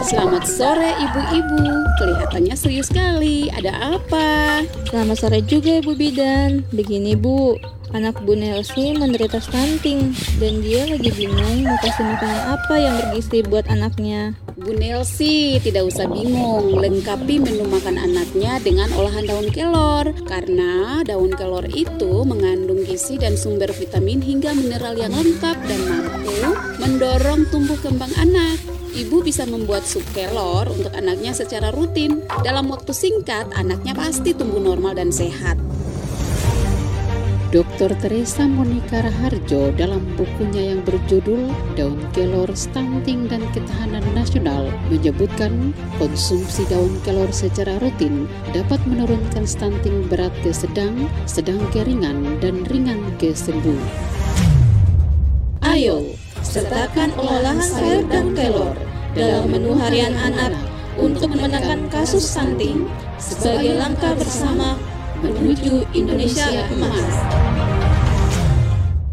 Selamat sore ibu-ibu, kelihatannya serius sekali, ada apa? Selamat sore juga Ibu Bidan. Begini Bu, anak Bu Nelsi menderita stunting dan dia lagi bingung mau kasih makanan apa yang bergizi buat anaknya. Bu Nelsi, tidak usah bingung, lengkapi menu makan anaknya dengan olahan daun kelor. Karena daun kelor itu mengandung gizi dan sumber vitamin hingga mineral yang lengkap dan mampu mendorong tumbuh kembang anak. Ibu bisa membuat sup kelor untuk anaknya secara rutin. Dalam waktu singkat, anaknya pasti tumbuh normal dan sehat. Dr. Teresa Monika Raharjo dalam bukunya yang berjudul Daun Kelor Stunting dan Ketahanan Nasional menyebutkan konsumsi daun kelor secara rutin dapat menurunkan stunting berat ke sedang, sedang ke ringan, dan ringan ke sembuh. Ayo, sertakan olahan sayur dan kelor dalam menu harian anak untuk menekan kasus stunting sebagai langkah bersama menuju Indonesia Emas.